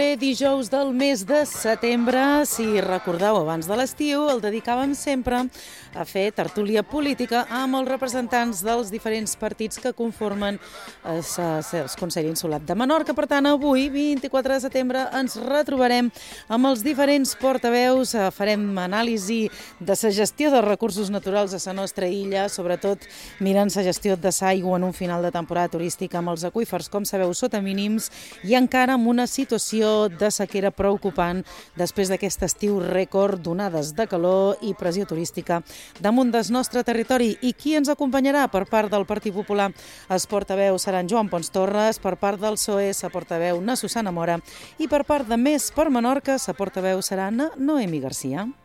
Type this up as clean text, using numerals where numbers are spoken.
Dijous del mes de setembre, si recordeu, abans de l'estiu, el dedicàvem sempre a fer tertúlia política amb els representants dels diferents partits que conformen el Consell Insular de Menorca. Per tant, avui, 24 de setembre, ens retrobarem amb els diferents portaveus, farem anàlisi de la gestió de recursos naturals a la nostra illa, sobretot mirant la gestió de l'aigua en un final de temporada turística amb els aqüífers, com sabeu, sota mínims, i encara amb una situació de sequera preocupant després d'aquest estiu rècord d'onades de calor i pressió turística damunt del nostre territori. I qui ens acompanyarà per part del Partit Popular? Els portaveus seran Joan Pons Torres, per part del PSOE, la portaveu na Susana Mora, i per part de Més per Menorca, la portaveu serà na Noemi Garcia.